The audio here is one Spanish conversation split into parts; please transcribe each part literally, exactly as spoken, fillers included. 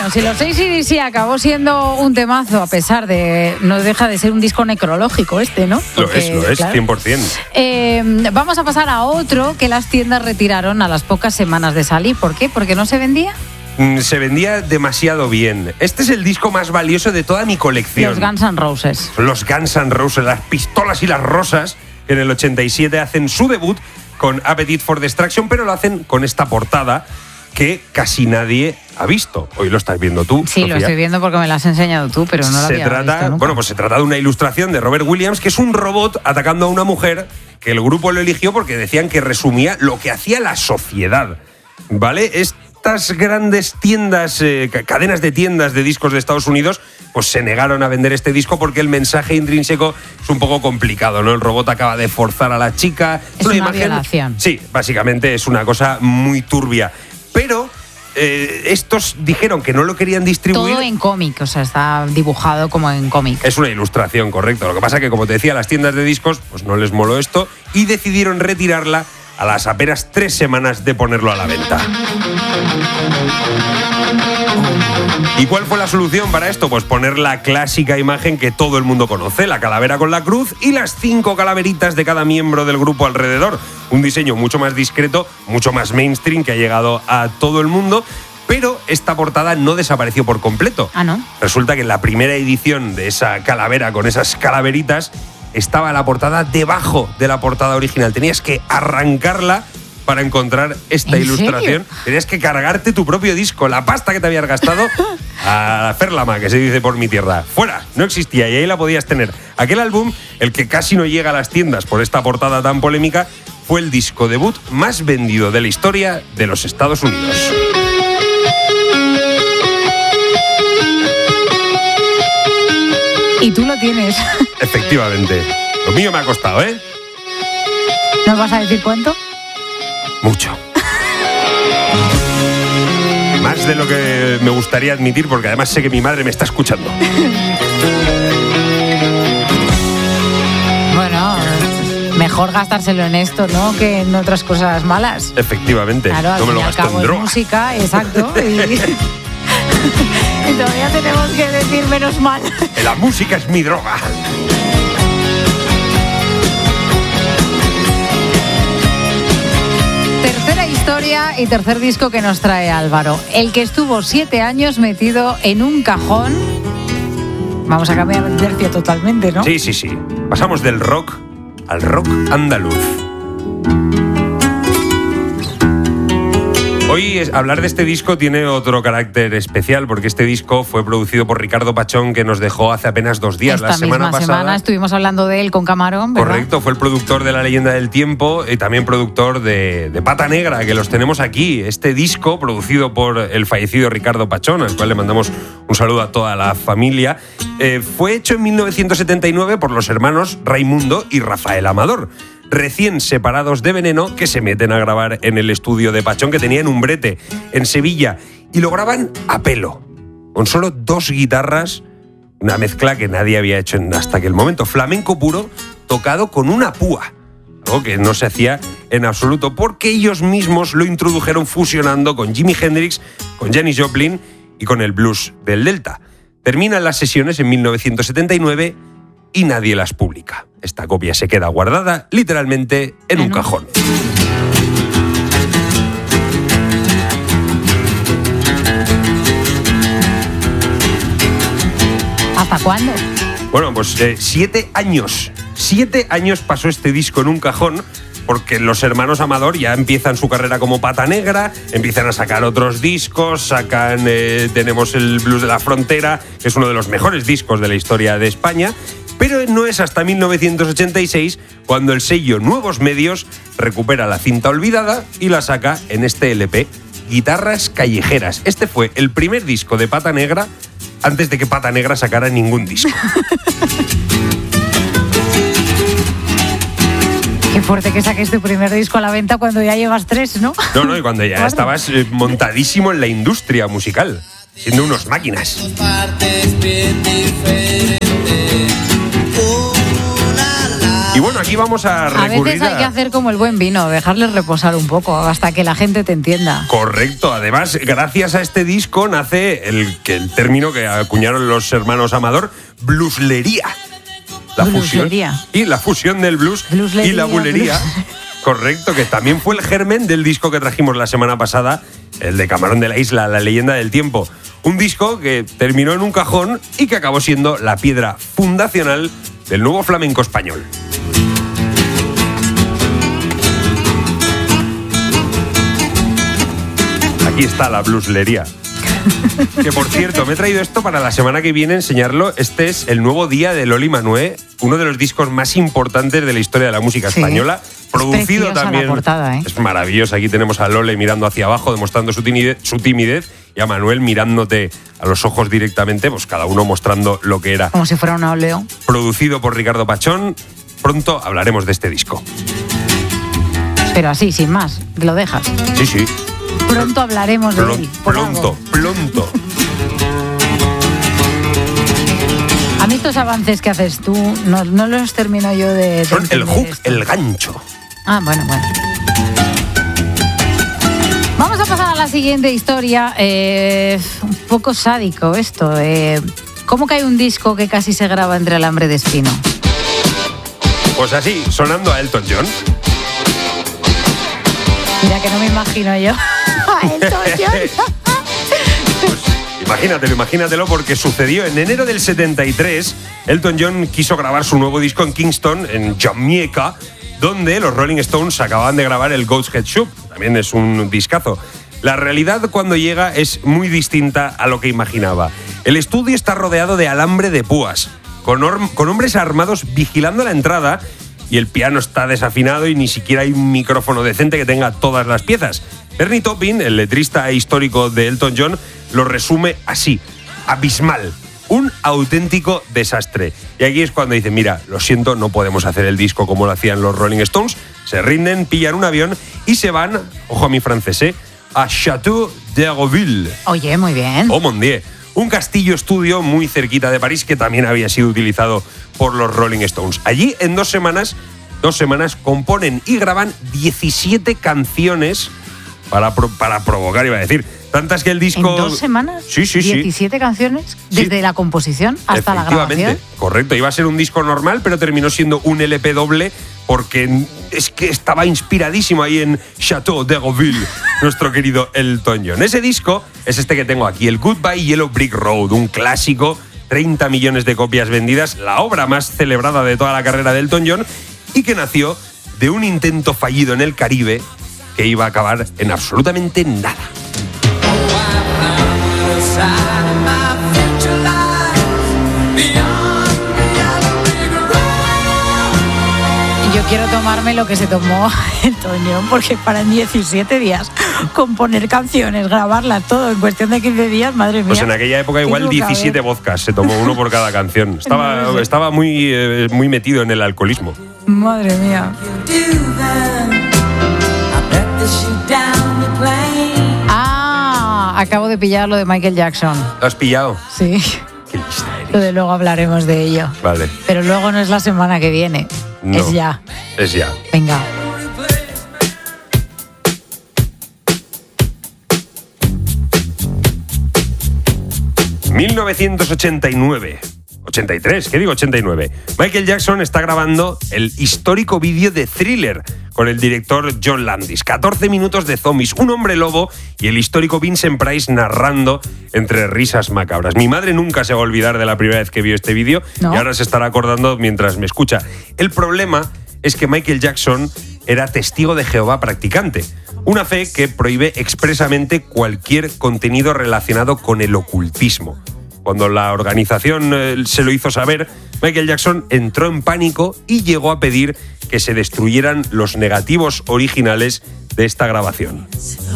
Bueno, si los A C D C acabó siendo un temazo, a pesar de... No deja de ser un disco necrológico este, ¿no? Porque, lo es, lo es, claro, cien por ciento. Eh, vamos a pasar a otro que las tiendas retiraron a las pocas semanas de salir. ¿Por qué? ¿Porque no se vendía? Se vendía demasiado bien. Este es el disco más valioso de toda mi colección. Los Guns N' Roses. Los Guns N' Roses, las pistolas y las rosas, que en el ochenta y siete hacen su debut con Appetite for Destruction, pero lo hacen con esta portada que casi nadie ha visto. Hoy lo estás viendo tú, Sí, Sofía. Lo estoy viendo porque me lo has enseñado tú, pero no lo se había trata, visto nunca. Bueno, pues se trata de una ilustración de Robert Williams, que es un robot atacando a una mujer, que el grupo lo eligió porque decían que resumía lo que hacía la sociedad, ¿vale? Estas grandes tiendas, eh, cadenas de tiendas de discos de Estados Unidos, pues se negaron a vender este disco porque el mensaje intrínseco es un poco complicado, ¿no? El robot acaba de forzar a la chica. Es una, una imagen, violación. Sí, básicamente es una cosa muy turbia. Pero eh, estos dijeron que no lo querían distribuir. Todo en cómic, o sea, está dibujado como en cómic. Es una ilustración, correcto. Lo que pasa es que, como te decía, las tiendas de discos pues no les moló esto y decidieron retirarla a las apenas tres semanas de ponerlo a la venta. ¿Y cuál fue la solución para esto? Pues poner la clásica imagen que todo el mundo conoce, la calavera con la cruz y las cinco calaveritas de cada miembro del grupo alrededor. Un diseño mucho más discreto, mucho más mainstream, que ha llegado a todo el mundo. Pero esta portada no desapareció por completo. Ah, ¿no? Resulta que en la primera edición de esa calavera con esas calaveritas estaba la portada debajo de la portada original. Tenías que arrancarla para encontrar esta ¿En ilustración. serio? Tenías que cargarte tu propio disco, la pasta que te habías gastado, a hacer la ma, que se dice por mi tierra. Fuera, no existía y ahí la podías tener. Aquel álbum, el que casi no llega a las tiendas por esta portada tan polémica, fue el disco debut más vendido de la historia de los Estados Unidos. Y tú lo tienes. Efectivamente. Lo mío me ha costado, ¿eh? ¿Nos vas a decir cuánto? Mucho. Más de lo que me gustaría admitir, porque además sé que mi madre me está escuchando. Bueno, mejor gastárselo en esto, ¿no? Que en otras cosas malas. Efectivamente. Claro, al no me fin lo y al gasto cabo en es droga. música, exacto. Y... y todavía tenemos que decir menos mal. La música es mi droga. Tercera historia y tercer disco que nos trae Álvaro. El que estuvo siete años metido en un cajón. Vamos a cambiar de tercio totalmente, ¿no? Sí, sí, sí. Pasamos del rock al rock andaluz. Hoy es, hablar de este disco tiene otro carácter especial, porque este disco fue producido por Ricardo Pachón, que nos dejó hace apenas dos días. Esta la semana misma pasada. semana estuvimos hablando de él con Camarón, ¿verdad? Correcto, fue el productor de La Leyenda del Tiempo y también productor de, de Pata Negra, que los tenemos aquí. Este disco, producido por el fallecido Ricardo Pachón, al cual le mandamos un saludo a toda la familia, eh, fue hecho en mil novecientos setenta y nueve por los hermanos Raimundo y Rafael Amador, recién separados de Veneno, que se meten a grabar en el estudio de Pachón, que tenía en Umbrete, en Sevilla, y lo graban a pelo, con solo dos guitarras, una mezcla que nadie había hecho hasta aquel momento, flamenco puro, tocado con una púa, algo que no se hacía en absoluto, porque ellos mismos lo introdujeron fusionando con Jimi Hendrix, con Janis Joplin y con el blues del Delta. Terminan las sesiones en mil novecientos setenta y nueve y nadie las publica. Esta copia se queda guardada literalmente en un cajón. ¿Hasta cuándo? Bueno, pues eh, siete años. Siete años pasó este disco en un cajón, porque los hermanos Amador ya empiezan su carrera como Pata Negra, empiezan a sacar otros discos, sacan, eh, tenemos el Blues de la Frontera, que es uno de los mejores discos de la historia de España, pero no es hasta mil novecientos ochenta y seis cuando el sello Nuevos Medios recupera la cinta olvidada y la saca en este L P, Guitarras Callejeras. Este fue el primer disco de Pata Negra antes de que Pata Negra sacara ningún disco. Qué fuerte que saques tu primer disco a la venta cuando ya llevas tres, ¿no? No, no, y cuando ya Claro. estabas eh, montadísimo en la industria musical, siendo unos máquinas. Partes bien diferentes. Una Y bueno, aquí vamos a recurrir a veces hay a... que hacer como el buen vino, dejarles reposar un poco hasta que la gente te entienda. Correcto. Además, gracias a este disco nace el, que el término que acuñaron los hermanos Amador, blueslería. La Blueslería. fusión y la fusión del blues Blueslería, y la bulería. blues. Correcto, que también fue el germen del disco que trajimos la semana pasada, el de Camarón de la Isla, La leyenda del tiempo. Un disco que terminó en un cajón y que acabó siendo la piedra fundacional del nuevo flamenco español. Aquí está la blueslería. Que por cierto, me he traído esto para la semana que viene enseñarlo. Este es el nuevo día de Loli Manué, uno de los discos más importantes de la historia de la música Sí. española. Producido también. La portada, ¿eh? Es maravilloso. Aquí tenemos a Lole mirando hacia abajo, demostrando su timidez, su timidez, y a Manuel mirándote a los ojos directamente, pues cada uno mostrando lo que era. Como si fuera un óleo. Producido por Ricardo Pachón. Pronto hablaremos de este disco. Pero así, sin más, lo dejas. Sí, sí. Pronto hablaremos de Plon- él. por Pronto, algo. pronto. A mí estos avances que haces tú, no, no los termino yo de... de Son el entender hook, esto. el gancho. Ah, bueno, bueno. Vamos a pasar a la siguiente historia. Eh, un poco sádico esto. Eh, ¿Cómo que hay un disco que casi se graba entre alambre de espino? Pues así, sonando a Elton John. Mira que no me imagino yo. A Elton John. Pues imagínatelo, imagínatelo, porque sucedió en enero del setenta y tres. Elton John quiso grabar su nuevo disco en Kingston, en Jamaica, donde los Rolling Stones acababan de grabar el Goat's Head Soup. También es un discazo. La realidad cuando llega es muy distinta a lo que imaginaba. El estudio está rodeado de alambre de púas, con, or- con hombres armados vigilando la entrada, y el piano está desafinado y ni siquiera hay un micrófono decente que tenga todas las piezas. Bernie Taupin, el letrista histórico de Elton John, lo resume así: abismal, un auténtico desastre. Y aquí es cuando dicen, mira, lo siento, no podemos hacer el disco como lo hacían los Rolling Stones. Se rinden, pillan un avión y se van, ojo a mi francés, ¿eh?, a Château d'Hérouville. Oye, muy bien. Oh, mon Dieu. Un castillo estudio muy cerquita de París que también había sido utilizado por los Rolling Stones. Allí, en dos semanas, dos semanas, componen y graban diecisiete canciones para, pro- para provocar, iba a decir. Tantas que el disco... ¿En dos semanas? Sí, sí, sí. diecisiete canciones, desde Sí. la composición hasta la Efectivamente, grabación. correcto. Iba a ser un disco normal, pero terminó siendo un L P doble porque es que estaba inspiradísimo ahí en Château d'Hérouville, nuestro querido Elton John. Ese disco es este que tengo aquí, el Goodbye Yellow Brick Road, un clásico, treinta millones de copias vendidas, la obra más celebrada de toda la carrera de Elton John y que nació de un intento fallido en el Caribe que iba a acabar en absolutamente nada. Yo quiero tomarme lo que se tomó Elton John, porque para en diecisiete días componer canciones, grabarlas todo en cuestión de quince días, madre mía. Pues en aquella época igual Tengo que diecisiete haber- vodkas, se tomó uno por cada canción. Estaba, No lo sé. estaba muy, eh, muy metido en el alcoholismo. Madre mía. Ah, acabo de pillar lo de Michael Jackson. ¿Lo has pillado? Sí, Qué lista eres. lo de luego hablaremos de ello. Vale. Pero luego no es la semana que viene, No. es ya. Es ya. Venga. mil novecientos ochenta y nueve. ochenta y tres, ¿qué digo ochenta y nueve? Michael Jackson está grabando el histórico vídeo de Thriller con el director John Landis. catorce minutos de zombies, un hombre lobo y el histórico Vincent Price narrando entre risas macabras. Mi madre nunca se va a olvidar de la primera vez que vio este vídeo ¿No? y ahora se estará acordando mientras me escucha. El problema es que Michael Jackson era testigo de Jehová practicante, una fe que prohíbe expresamente cualquier contenido relacionado con el ocultismo. Cuando la organización eh, se lo hizo saber, Michael Jackson entró en pánico y llegó a pedir que se destruyeran los negativos originales de esta grabación.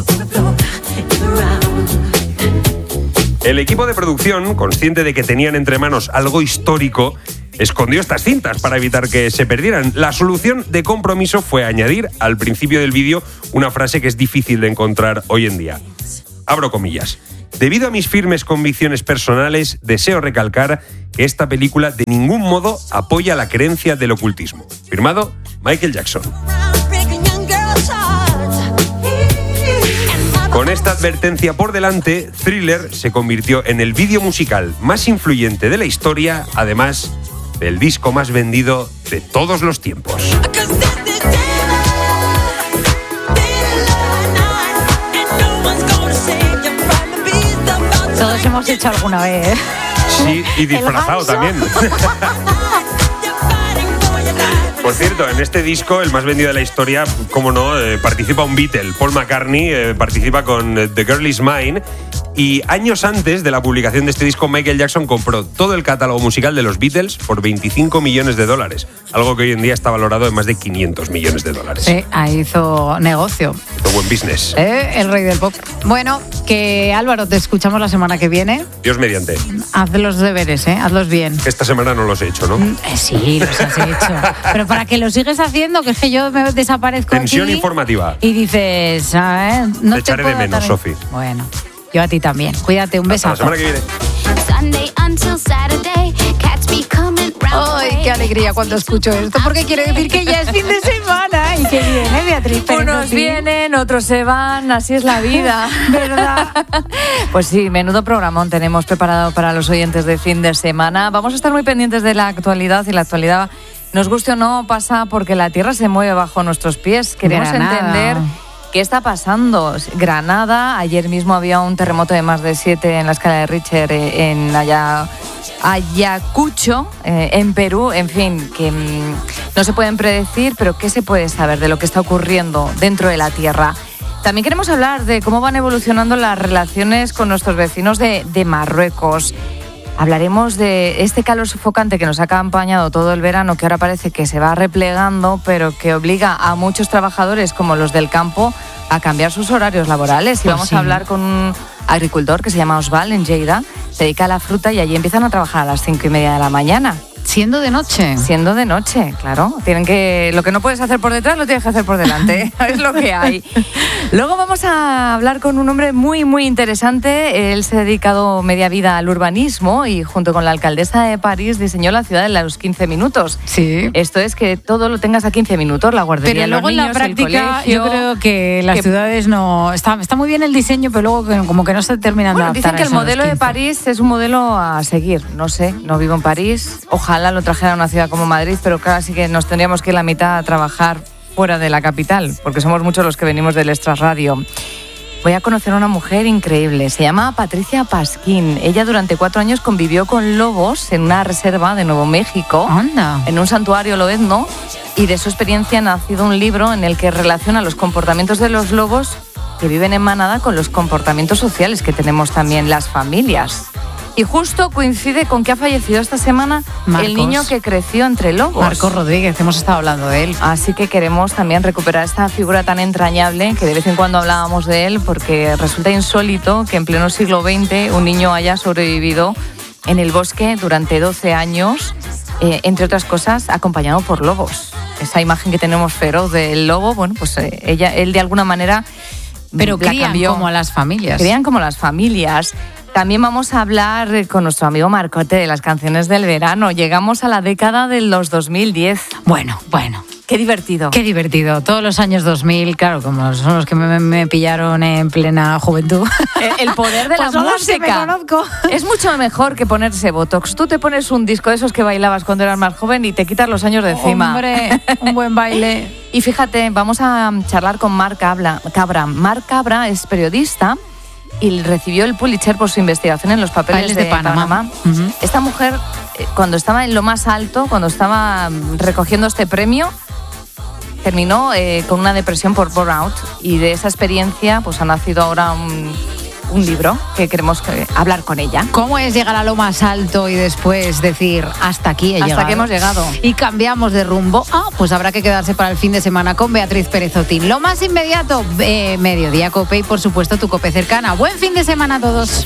El equipo de producción, consciente de que tenían entre manos algo histórico, escondió estas cintas para evitar que se perdieran. La solución de compromiso fue añadir al principio del vídeo una frase que es difícil de encontrar hoy en día. Abro comillas. Debido a mis firmes convicciones personales, deseo recalcar que que esta película de ningún modo apoya la creencia del ocultismo. Firmado Michael Jackson. Con esta advertencia por delante, Thriller se convirtió en el vídeo musical más influyente de la historia, además del disco más vendido de todos los tiempos. Todos hemos hecho alguna vez, ¿eh? Sí, y disfrazado también. Por cierto, en este disco, el más vendido de la historia, como no, eh, participa un Beatle, Paul McCartney, eh, participa con eh, The Girl Is Mine. Y años antes de la publicación de este disco, Michael Jackson compró todo el catálogo musical de los Beatles por veinticinco millones de dólares, algo que hoy en día está valorado en más de quinientos millones de dólares. Sí, ahí hizo negocio. Hizo buen business. ¿Eh? El rey del pop. Bueno, que Álvaro, te escuchamos la semana que viene. Dios mediante. Haz los deberes, ¿eh? Hazlos bien. Esta semana no los he hecho, ¿no? Eh, sí, los has hecho. Pero para que lo sigues haciendo, que es que yo me desaparezco Tensión aquí informativa. Y dices, ¿sabes? No te te echaré puedo de menos, dar- Sofi. Bueno, yo a ti también. Cuídate, un besazo. Hasta la semana que viene. Ay, qué alegría cuando escucho esto, porque quiere decir que ya es fin de semana. Y que viene, Beatriz Pérez Unos Otín. vienen, otros se van, así es la vida. ¿Verdad? Pues sí, menudo programón tenemos preparado para los oyentes de fin de semana. Vamos a estar muy pendientes de la actualidad y la actualidad, nos guste o no, pasa porque la tierra se mueve bajo nuestros pies. Queremos Granada. entender qué está pasando. Granada, ayer mismo había un terremoto de más de siete en la escala de Richter eh, en allá... Ayacucho, eh, en Perú, en fin, que mmm, no se pueden predecir, pero ¿qué se puede saber de lo que está ocurriendo dentro de la Tierra? También queremos hablar de cómo van evolucionando las relaciones con nuestros vecinos de, de Marruecos. Hablaremos de este calor sofocante que nos ha acompañado todo el verano, que ahora parece que se va replegando, pero que obliga a muchos trabajadores, como los del campo, a cambiar sus horarios laborales. Y Pues vamos sí. a hablar con un agricultor que se llama Osval, en Lleida, se dedica a la fruta y allí empiezan a trabajar a las cinco y media de la mañana. Siendo de noche. Siendo de noche, claro. Tienen que, lo que no puedes hacer por detrás lo tienes que hacer por delante. Es lo que hay. Luego vamos a hablar con un hombre muy, muy interesante. Él se ha dedicado media vida al urbanismo y junto con la alcaldesa de París diseñó la ciudad en los quince minutos. Sí. Esto es que todo lo tengas a quince minutos, la guardería, Pero luego los en la niños, el práctica colegio. yo creo que las que- ciudades no... Está, está muy bien el diseño, pero luego que- como que no se terminan Bueno, de dicen adaptar que a el eso a los modelo de quince. París es un modelo a seguir. No sé, no vivo en París. Ojalá lo trajera a una ciudad como Madrid, pero claro, sí que nos tendríamos que ir la mitad a trabajar fuera de la capital, porque somos muchos los que venimos del extrarradio. Voy a conocer a una mujer increíble. Se llama Patricia Pasquín. Ella durante cuatro años convivió con lobos en una reserva de Nuevo México, Anda. en un santuario loezno, y de su experiencia ha nacido un libro en el que relaciona los comportamientos de los lobos que viven en manada con los comportamientos sociales que tenemos también las familias. Y justo coincide con que ha fallecido esta semana Marcos. el niño que creció entre lobos. Marcos Rodríguez, hemos estado hablando de él. Así que queremos también recuperar esta figura tan entrañable que de vez en cuando hablábamos de él, porque resulta insólito que en pleno siglo veinte un niño haya sobrevivido en el bosque durante doce años, eh, entre otras cosas, acompañado por lobos. Esa imagen que tenemos feroz del lobo, bueno, pues eh, ella, él de alguna manera Pero la crían cambió. como a las familias. Crían como las familias. También vamos a hablar con nuestro amigo Marcote de las canciones del verano. Llegamos a la década de los dos mil diez. Bueno, bueno. Qué divertido. Qué divertido. Todos los años dos mil, claro, como son los que me, me pillaron en plena juventud. El, el poder de Pues la son los que me música. conozco. Es mucho mejor que ponerse Botox. Tú te pones un disco de esos que bailabas cuando eras más joven y te quitas los años de encima. Hombre, un buen baile. Y fíjate, vamos a charlar con Marc Cabra. Cabra. Marc Cabra es periodista y recibió el Pulitzer por su investigación en los papeles Papeles de, de Panamá. Panamá. Ujú. Esta mujer, eh, cuando estaba en lo más alto, cuando estaba mm, recogiendo este premio, terminó eh, con una depresión por burnout, y de esa experiencia pues ha nacido ahora un, un libro que queremos eh, hablar con ella. ¿Cómo es llegar a lo más alto y después decir hasta aquí he Hasta llegado? aquí hemos llegado. Y cambiamos de rumbo. Ah, pues habrá que quedarse para el fin de semana con Beatriz Pérez Otín. Lo más inmediato, eh, Mediodía Cope y por supuesto tu Cope cercana. Buen fin de semana a todos.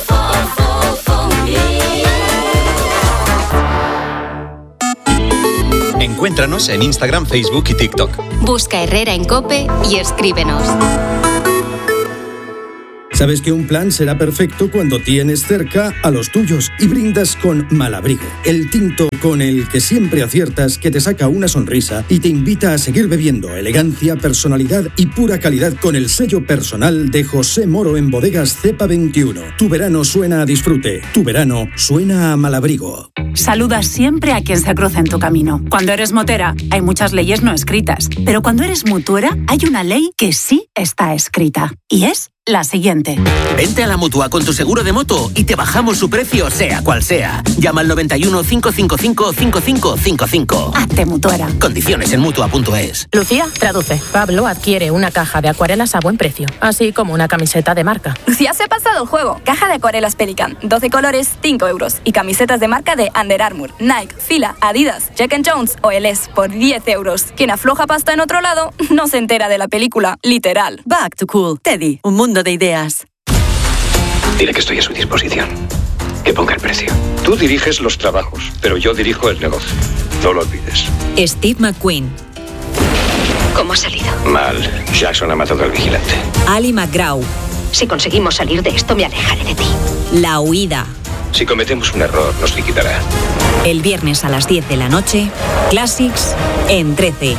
Encuéntranos en Instagram, Facebook y TikTok. Busca Herrera en COPE y escríbenos. Sabes que un plan será perfecto cuando tienes cerca a los tuyos y brindas con Malabrigo, el tinto con el que siempre aciertas, que te saca una sonrisa y te invita a seguir bebiendo. Elegancia, personalidad y pura calidad con el sello personal de José Moro en Bodegas Cepa veintiuno. Tu verano suena a disfrute, tu verano suena a Malabrigo. Saluda siempre a quien se cruza en tu camino. Cuando eres motera, hay muchas leyes no escritas, pero cuando eres mutuera, hay una ley que sí está escrita, y es la siguiente. Vente a la Mutua con tu seguro de moto y te bajamos su precio sea cual sea. Llama al noventa y uno, cinco cinco cinco, cinco cinco cinco cinco. Hazte mutuera. Condiciones en Mutua punto es. Lucía, traduce. Pablo adquiere una caja de acuarelas a buen precio, así como una camiseta de marca. Lucía se ha pasado el juego. Caja de acuarelas Pelican, doce colores, cinco euros. Y camisetas de marca de Under Armour, Nike, Fila, Adidas, Jack and Jones o Eles por diez euros. Quien afloja pasta en otro lado no se entera de la película, literal. Back to Cool. Teddy, un mundo de ideas. Dile que estoy a su disposición. Que ponga el precio. Tú diriges los trabajos, pero yo dirijo el negocio. No lo olvides. Steve McQueen. ¿Cómo ha salido? Mal. Jackson ha matado al vigilante. Ali McGraw. Si conseguimos salir de esto, me alejaré de ti. La huida. Si cometemos un error, nos liquidará. El viernes a las diez de la noche, Classics en trece.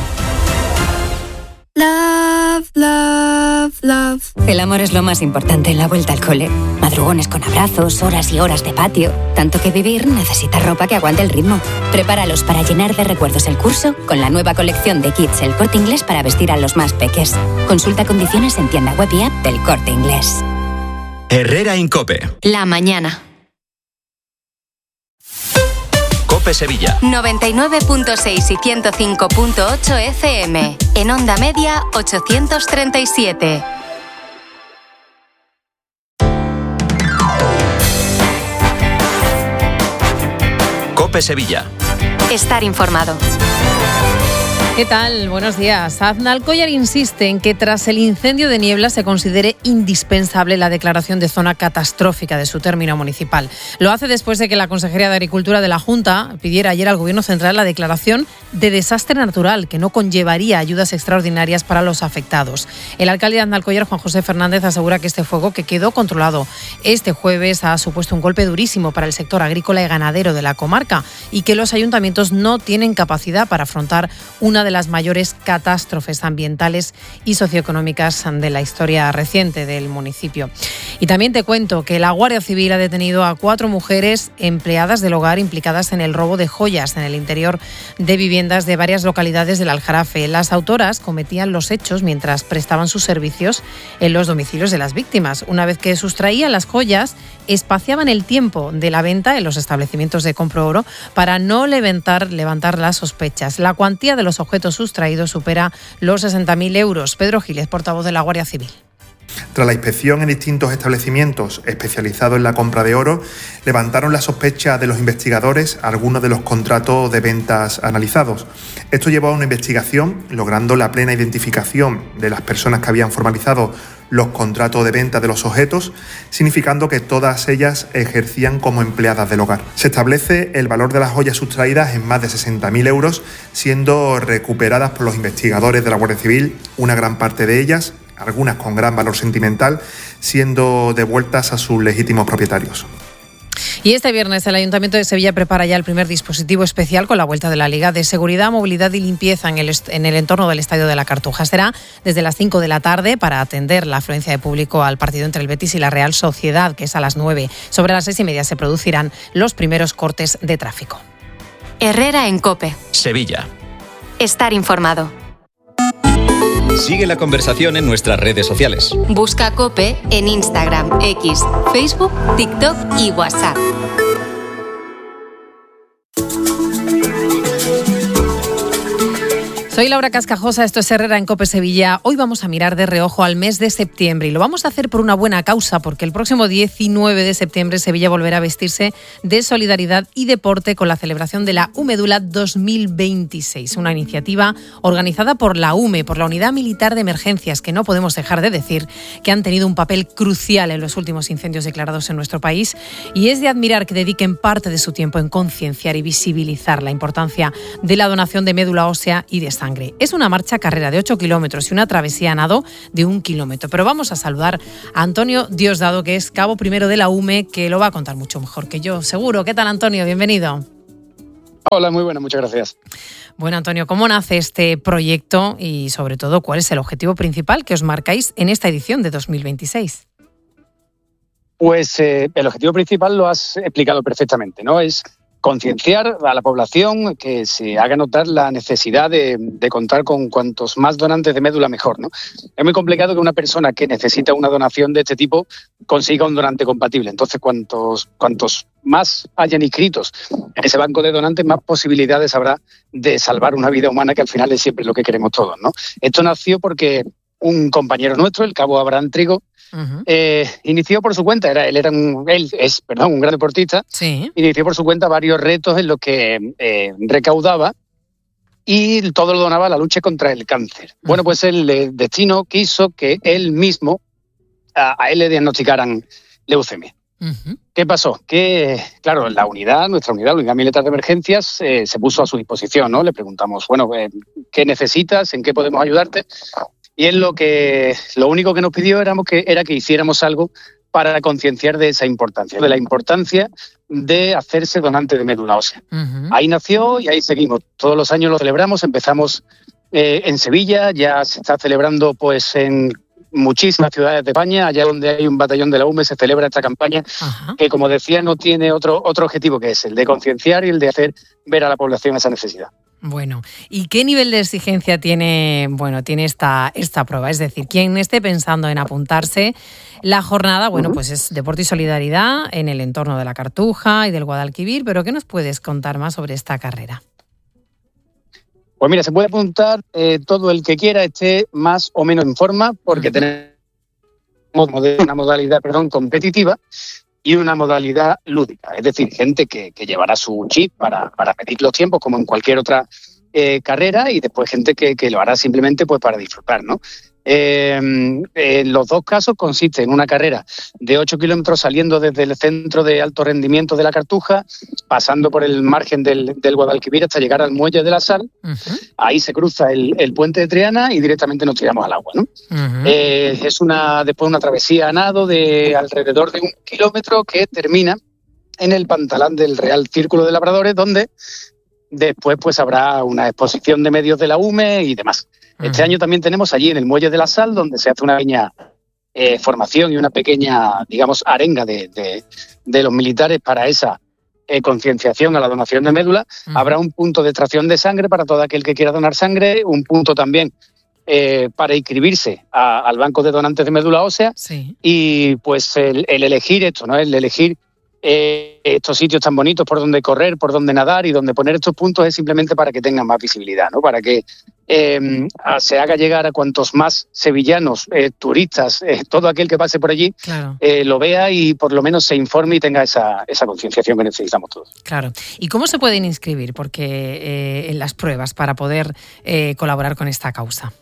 Love, love, love. El amor es lo más importante en la vuelta al cole. Madrugones con abrazos, horas y horas de patio. Tanto que vivir necesita ropa que aguante el ritmo. Prepáralos para llenar de recuerdos el curso con la nueva colección de kits El Corte Inglés para vestir a los más peques. Consulta condiciones en tienda web y app del Corte Inglés. Herrera Incope. La mañana. Cope Sevilla. noventa y nueve punto seis y ciento cinco punto ocho F M. En onda media, ochocientos treinta y siete. Cope Sevilla. Estar informado. ¿Qué tal? Buenos días. Aznalcóllar insiste en que tras el incendio de Niebla se considere indispensable la declaración de zona catastrófica de su término municipal. Lo hace después de que la Consejería de Agricultura de la Junta pidiera ayer al Gobierno Central la declaración de desastre natural, que no conllevaría ayudas extraordinarias para los afectados. El alcalde de Aznalcóllar, Juan José Fernández, asegura que este fuego, que quedó controlado este jueves, ha supuesto un golpe durísimo para el sector agrícola y ganadero de la comarca y que los ayuntamientos no tienen capacidad para afrontar una de las mayores catástrofes ambientales y socioeconómicas de la historia reciente del municipio. Y también te cuento que la Guardia Civil ha detenido a cuatro mujeres empleadas del hogar implicadas en el robo de joyas en el interior de viviendas de varias localidades del Aljarafe. Las autoras cometían los hechos mientras prestaban sus servicios en los domicilios de las víctimas. Una vez que sustraían las joyas, espaciaban el tiempo de la venta en los establecimientos de compro oro para no levantar, levantar las sospechas. La cuantía de los objetos sustraídos supera los sesenta mil euros. Pedro Giles, portavoz de la Guardia Civil. Tras la inspección en distintos establecimientos especializados en la compra de oro, levantaron la sospecha de los investigadores algunos de los contratos de ventas analizados. Esto llevó a una investigación, logrando la plena identificación de las personas que habían formalizado los contratos de venta de los objetos, significando que todas ellas ejercían como empleadas del hogar. Se establece el valor de las joyas sustraídas en más de sesenta mil euros, siendo recuperadas por los investigadores de la Guardia Civil, una gran parte de ellas, algunas con gran valor sentimental, siendo devueltas a sus legítimos propietarios. Y este viernes el Ayuntamiento de Sevilla prepara ya el primer dispositivo especial con la vuelta de la Liga de Seguridad, Movilidad y Limpieza en el, en el entorno del Estadio de la Cartuja. Será desde las cinco de la tarde para atender la afluencia de público al partido entre el Betis y la Real Sociedad, que es a las nueve. Sobre las seis y media se producirán los primeros cortes de tráfico. Herrera en COPE. Sevilla. Estar informado. Sigue la conversación en nuestras redes sociales. Busca COPE en Instagram, X, Facebook, TikTok y WhatsApp. Soy Laura Cascajosa, esto es Herrera en COPE Sevilla. Hoy vamos a mirar de reojo al mes de septiembre y lo vamos a hacer por una buena causa, porque el próximo diecinueve de septiembre Sevilla volverá a vestirse de solidaridad y deporte con la celebración de la UMEDULA dos mil veintiséis, una iniciativa organizada por la UME, por la Unidad Militar de Emergencias, que no podemos dejar de decir que han tenido un papel crucial en los últimos incendios declarados en nuestro país, y es de admirar que dediquen parte de su tiempo en concienciar y visibilizar la importancia de la donación de médula ósea y de sangre. sangre. Es una marcha carrera de ocho kilómetros y una travesía a nado de un kilómetro. Pero vamos a saludar a Antonio Diosdado, que es cabo primero de la U M E, que lo va a contar mucho mejor que yo, seguro. ¿Qué tal, Antonio? Bienvenido. Hola, muy buena, muchas gracias. Bueno, Antonio, ¿cómo nace este proyecto y, sobre todo, cuál es el objetivo principal que os marcáis en esta edición de dos mil veintiséis? Pues eh, el objetivo principal lo has explicado perfectamente, ¿no? Es concienciar a la población, que se haga notar la necesidad de, de contar con cuantos más donantes de médula mejor, ¿no? Es muy complicado que una persona que necesita una donación de este tipo consiga un donante compatible. Entonces, cuantos, cuantos más hayan inscritos en ese banco de donantes, más posibilidades habrá de salvar una vida humana, que al final es siempre lo que queremos todos, ¿no? Esto nació porque un compañero nuestro, el cabo Abraham Trigo, Uh-huh. Eh, inició por su cuenta, era, él era un, él es, perdón, un gran deportista, sí. Inició por su cuenta varios retos en los que eh, recaudaba y todo lo donaba a la lucha contra el cáncer. Uh-huh. Bueno, pues el, el destino quiso que él mismo, a, a él le diagnosticaran leucemia. Uh-huh. ¿Qué pasó? Que, claro, la unidad, nuestra unidad, la unidad militar de emergencias, eh, se puso a su disposición, ¿no? Le preguntamos, bueno, eh, ¿qué necesitas? ¿En qué podemos ayudarte? Y él lo que lo único que nos pidió éramos que, era que hiciéramos algo para concienciar de esa importancia, de la importancia de hacerse donante de médula ósea. Uh-huh. Ahí nació y ahí seguimos. Todos los años lo celebramos. Empezamos eh, en Sevilla, ya se está celebrando pues en muchísimas ciudades de España. Allá donde hay un batallón de la U M E se celebra esta campaña, uh-huh. que, como decía, no tiene otro, otro objetivo, que es el de concienciar y el de hacer ver a la población esa necesidad. Bueno, ¿y qué nivel de exigencia tiene, bueno, tiene esta, esta prueba? Es decir, quien esté pensando en apuntarse, la jornada, bueno, uh-huh. pues es deporte y solidaridad en el entorno de la Cartuja y del Guadalquivir, pero ¿qué nos puedes contar más sobre esta carrera? Pues mira, se puede apuntar eh, todo el que quiera, esté más o menos en forma, porque uh-huh. tenemos una modalidad, perdón, competitiva y una modalidad lúdica, es decir, gente que, que llevará su chip para, para medir los tiempos como en cualquier otra eh, carrera, y después gente que, que lo hará simplemente pues para disfrutar, ¿no? Eh, en los dos casos consiste en una carrera de ocho kilómetros saliendo desde el centro de alto rendimiento de la Cartuja, pasando por el margen del, del Guadalquivir hasta llegar al Muelle de la Sal. Uh-huh. Ahí se cruza el, el puente de Triana y directamente nos tiramos al agua, ¿no? Uh-huh. Eh, es una después una travesía a nado de alrededor de un kilómetro que termina en el pantalán del Real Círculo de Labradores, donde después pues habrá una exposición de medios de la U M E y demás. Este uh-huh. año también tenemos allí en el Muelle de la Sal, donde se hace una pequeña eh, formación y una pequeña, digamos, arenga de, de, de los militares para esa eh, concienciación a la donación de médula. Uh-huh. Habrá un punto de extracción de sangre para todo aquel que quiera donar sangre, un punto también eh, para inscribirse a, al banco de donantes de médula ósea, sí. y pues el, el elegir esto, ¿no? El elegir Eh, estos sitios tan bonitos por donde correr, por donde nadar y donde poner estos puntos es simplemente para que tengan más visibilidad, ¿no? Para que eh, se haga llegar a cuantos más sevillanos, eh, turistas, eh, todo aquel que pase por allí, claro. eh, lo vea y por lo menos se informe y tenga esa, esa concienciación que necesitamos todos. Claro. ¿Y cómo se pueden inscribir? Porque eh, en las pruebas para poder eh, colaborar con esta causa.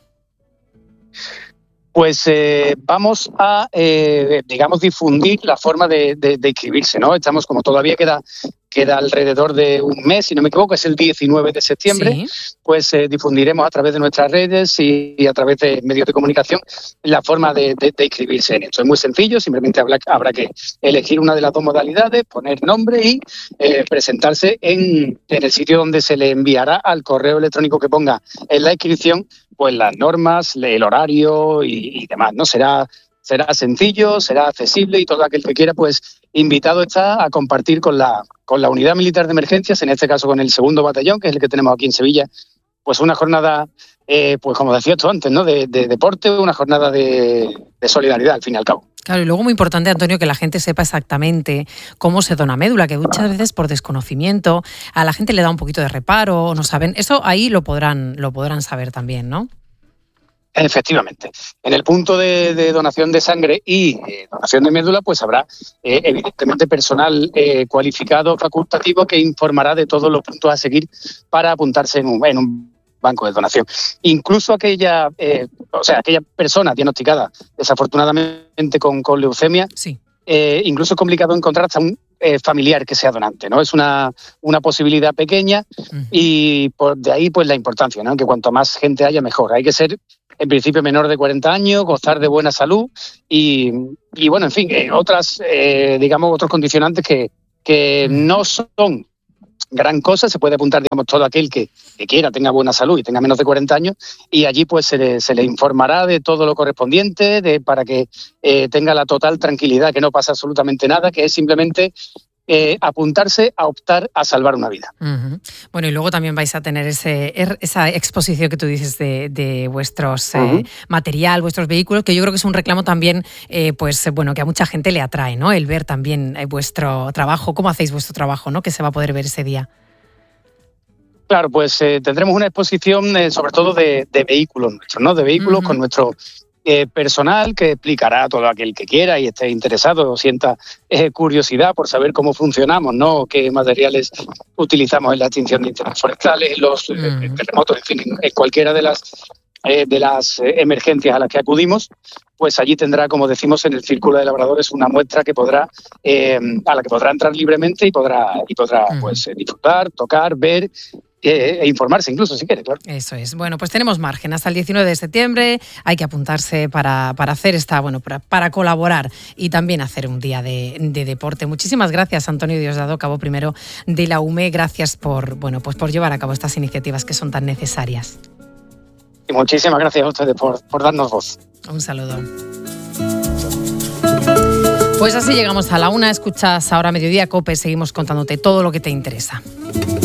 Pues eh, vamos a, eh, digamos, difundir la forma de, de, de inscribirse, ¿no? Estamos, como todavía queda, queda alrededor de un mes, si no me equivoco, es el diecinueve de septiembre, sí. pues eh, difundiremos a través de nuestras redes y, y a través de medios de comunicación la forma de, de, de inscribirse en esto. Es muy sencillo, simplemente habrá, habrá que elegir una de las dos modalidades, poner nombre y eh, presentarse en, en el sitio donde se le enviará al correo electrónico que ponga en la inscripción pues las normas, el horario y, y demás, ¿no? Será, será sencillo, será accesible y todo aquel que quiera, pues invitado está a compartir con la, con la Unidad Militar de Emergencias, en este caso con el segundo batallón, que es el que tenemos aquí en Sevilla, pues una jornada, eh, pues como decía tú antes, ¿no? De, de deporte, una jornada de, de solidaridad, al fin y al cabo. Claro, y luego muy importante, Antonio, que la gente sepa exactamente cómo se dona médula, que muchas veces por desconocimiento a la gente le da un poquito de reparo, no saben. Eso ahí lo podrán, lo podrán saber también, ¿no? Efectivamente. En el punto de, de donación de sangre y eh, donación de médula, pues habrá eh, evidentemente personal eh, cualificado, facultativo, que informará de todos los puntos a seguir para apuntarse en un, en un banco de donación. Incluso aquella, eh, o sea, aquella persona diagnosticada desafortunadamente con, con leucemia, sí. eh, incluso es complicado encontrar hasta un eh, familiar que sea donante, ¿no? Es una, una posibilidad pequeña y por de ahí pues la importancia, ¿no? Que cuanto más gente haya, mejor. Hay que ser, en principio, menor de cuarenta años, gozar de buena salud y, y bueno, en fin, eh, otras, eh, digamos, otros condicionantes que, que no son gran cosa. Se puede apuntar, digamos, todo aquel que, que quiera, tenga buena salud y tenga menos de cuarenta años, y allí pues se le, se le informará de todo lo correspondiente de, para que eh, tenga la total tranquilidad, que no pasa absolutamente nada, que es simplemente eh, apuntarse a optar a salvar una vida. Uh-huh. Bueno, y luego también vais a tener ese, esa exposición que tú dices de, de vuestros uh-huh. eh, material, vuestros vehículos, que yo creo que es un reclamo también, eh, pues bueno, que a mucha gente le atrae, ¿no? El ver también eh, vuestro trabajo, cómo hacéis vuestro trabajo, ¿no? Que se va a poder ver ese día. Claro, pues eh, tendremos una exposición eh, sobre todo de, de vehículos nuestros, ¿no? De vehículos uh-huh. con nuestro eh, personal, que explicará a todo aquel que quiera y esté interesado o sienta eh, curiosidad por saber cómo funcionamos, ¿no? Qué materiales utilizamos en la extinción de incendios forestales, los uh-huh. eh, terremotos, en fin, en, en cualquiera de las eh, de las eh, emergencias a las que acudimos. Pues allí tendrá, como decimos, en el Círculo de Labradores una muestra que podrá eh, a la que podrá entrar libremente y podrá y podrá uh-huh. pues eh, disfrutar, tocar, ver e informarse incluso si quiere, claro. Eso es. Bueno, pues tenemos margen hasta el diecinueve de septiembre, hay que apuntarse para, para hacer esta, bueno, para, para colaborar y también hacer un día de, de deporte. Muchísimas gracias, Antonio Diosdado, cabo primero de la U M E. Gracias por, bueno, pues por llevar a cabo estas iniciativas que son tan necesarias. Y muchísimas gracias a ustedes por, por darnos voz. Un saludo. Pues así llegamos a la una. Escuchas ahora Mediodía COPE. Seguimos contándote todo lo que te interesa.